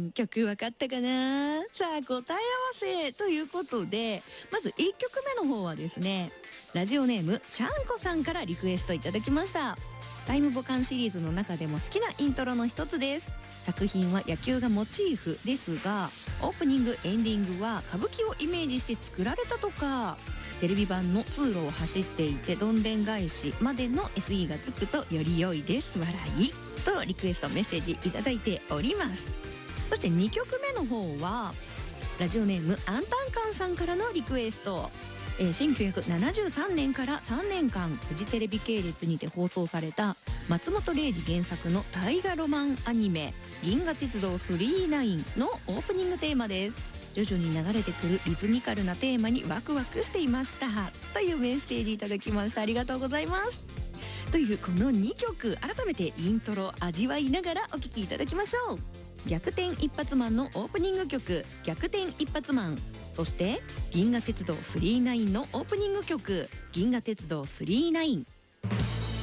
曲わかったかな？さあ答え合わせということで、まず1曲目の方はですね、ラジオネームちゃんこさんからリクエストいただきました。タイムボカンシリーズの中でも好きなイントロの一つです。作品は野球がモチーフですが、オープニングエンディングは歌舞伎をイメージして作られたとか。テレビ版の通路を走っていてどんでん返しまでの SE がつくとより良いです笑いとリクエストメッセージいただいております。そして2曲目の方はラジオネームアンタンカンさんからのリクエスト。1973年から3年間フジテレビ系列にて放送された松本零士原作の大河ロマンアニメ銀河鉄道999のオープニングテーマです。徐々に流れてくるリズミカルなテーマにワクワクしていましたというメッセージいただきました。ありがとうございます。というこの2曲改めてイントロ味わいながらお聴きいただきましょう。逆転一発マンのオープニング曲逆転一発マン、そして銀河鉄道999のオープニング曲銀河鉄道999。